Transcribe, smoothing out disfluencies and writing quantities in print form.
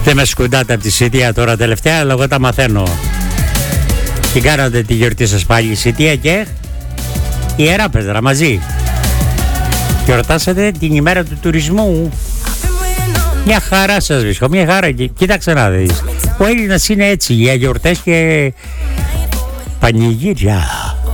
Δεν με σκουντάτε από τη Σιτία τώρα τελευταία, αλλά εγώ τα μαθαίνω. Την κάνατε τη γιορτή σας πάλι η Σιτία και η Ιεράπετρα μαζί. Γιορτάσατε την ημέρα του τουρισμού. Μια χαρά σας βρίσκω, μια χαρά. Κοίταξε να δεις. Ο Έλληνας είναι έτσι, για γιορτές και πανηγύρια.